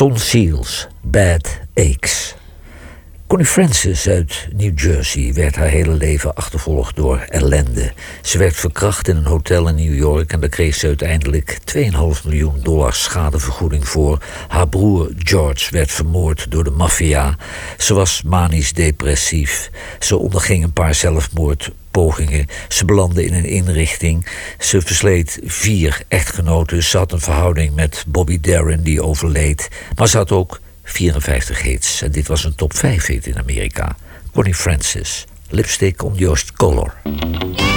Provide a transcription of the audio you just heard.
Son Seals, Bad Aches. Connie Francis uit New Jersey werd haar hele leven achtervolgd door ellende. Ze werd verkracht in een hotel in New York en daar kreeg ze uiteindelijk $2,5 miljoen schadevergoeding voor. Haar broer George werd vermoord door de maffia. Ze was manisch depressief. Ze onderging een paar zelfmoordpogingen. Ze belandde in een inrichting. Ze versleet 4 echtgenoten. Ze had een verhouding met Bobby Darin die overleed. Maar ze had ook 54 hits. En dit was een top 5 hit in Amerika. Connie Francis, Lipstick on Your Collar.